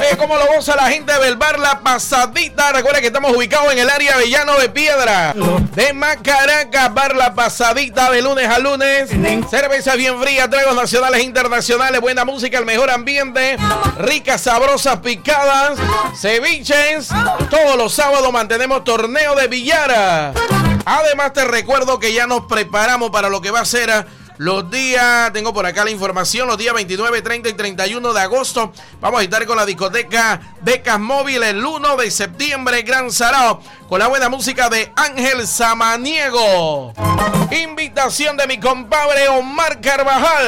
Oye, cómo lo goza la gente del bar La Pasadita. Recuerda que estamos ubicados en el área de Llano de Piedra de Macaracas. Bar La Pasadita de lunes a lunes. Cerveza bien fría, tragos nacionales e internacionales, buena música, el mejor ambiente, ricas, sabrosas picadas, ceviches. Todos los sábados mantenemos torneo de billar. Además te recuerdo que ya nos preparamos para lo que va a ser los días, tengo por acá la información, los días 29, 30 y 31 de agosto. Vamos a estar con la discoteca Becas Móvil el 1 de septiembre, Gran Sarao, con la buena música de Ángel Samaniego. Invitación de mi compadre Omar Carvajal.